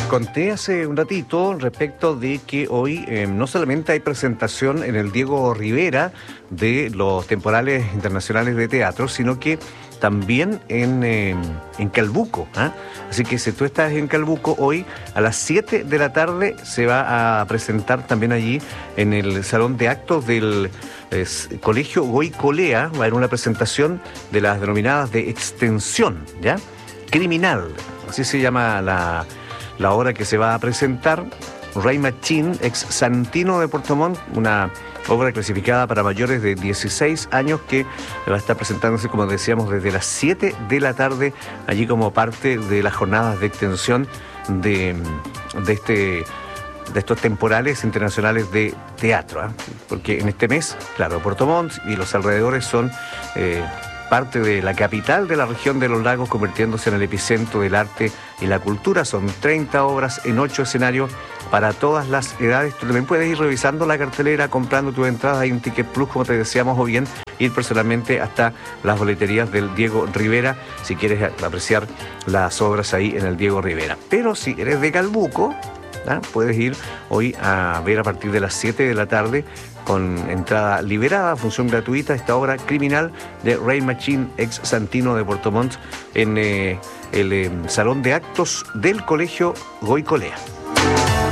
conté hace un ratito respecto de que hoy no solamente hay presentación en el Diego Rivera de los temporales internacionales de teatro, sino que también en Calbuco. Así que si tú estás en Calbuco, hoy a las 7 de la tarde se va a presentar también allí en el salón de actos del Colegio Goicolea. Va a haber una presentación de las denominadas de extensión, ¿ya? Criminal, así se llama la obra que se va a presentar. Ray Machín, ex Santino de Puerto Montt, una obra clasificada para mayores de 16 años que va a estar presentándose, como decíamos, desde las 7 de la tarde, allí como parte de las jornadas de extensión de estos temporales internacionales de teatro, porque en este mes, claro, Puerto Montt y los alrededores son parte de la capital de la región de los lagos, convirtiéndose en el epicentro del arte y la cultura. Son 30 obras en 8 escenarios para todas las edades. Tú también puedes ir revisando la cartelera, comprando tu entrada. Hay un Ticket Plus, como te decíamos, o bien ir personalmente hasta las boleterías del Diego Rivera si quieres apreciar las obras ahí en el Diego Rivera. Pero si eres de Calbuco, puedes ir hoy a ver a partir de las 7 de la tarde con entrada liberada, función gratuita, esta obra criminal de Ray Machín, ex Santino de Puerto Montt, en el salón de actos del Colegio Goicolea.